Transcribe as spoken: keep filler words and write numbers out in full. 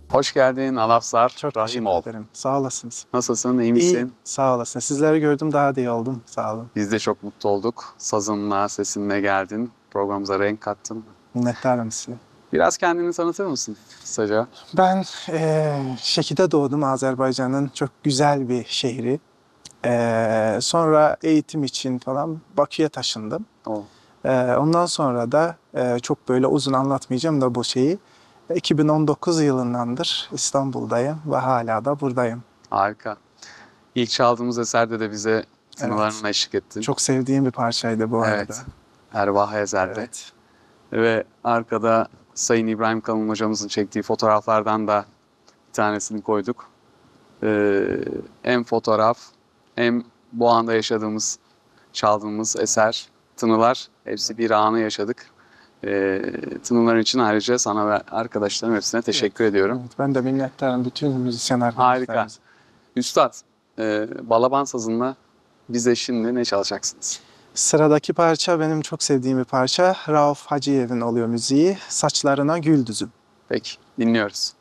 Hoş geldin Alafzar Çok Rahimov. teşekkür ederim. Sağ olasınız. Nasılsın, iyi misin? İyi, sağ olasın. Sizleri gördüm, daha da iyi oldum. Sağ olun. Biz de çok mutlu olduk. Sazınla, sesinle geldin. Programımıza renk kattın. Minnettarım size. Biraz kendini tanıtır mısın kısaca? Ben eee Şeki'de doğdum, Azerbaycan'ın çok güzel bir şehri. Eee, sonra eğitim için falan Bakü'ye taşındım. O. Eee, ondan sonra da eee, çok böyle uzun anlatmayacağım da bu şeyi. iki bin on dokuz yılındandır İstanbul'dayım ve hala da buradayım. Harika. İlk çaldığımız eserde de bize tınılarınla eşlik ettin. Çok sevdiğim bir parçaydı bu arada. Evet. Ervah Ezel'de. Evet. Ve arkada Sayın İbrahim Kalın hocamızın çektiği fotoğraflardan da bir tanesini koyduk. Ee, hem fotoğraf hem bu anda yaşadığımız, çaldığımız eser, tınılar hepsi bir anı yaşadık. Ee, tınılar için ayrıca sana ve arkadaşlarım hepsine teşekkür ediyorum. Evet, ben de minnettarım bütün müzisyen Harika. arkadaşlarımıza. Üstad, e, balaban sazınla bize şimdi ne çalacaksınız? Sıradaki parça benim çok sevdiğim bir parça. Rauf Hacıyev'in oluyor müziği. Saçlarına Gül Düzüm. Peki, dinliyoruz.